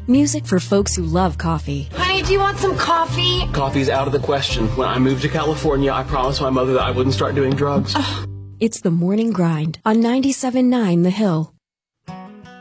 Music for folks who love coffee. Honey, do you want some coffee? Coffee's out of the question. When I moved to California, I promised my mother that I wouldn't start doing drugs. It's The Morning Grind on 97.9 The Hill.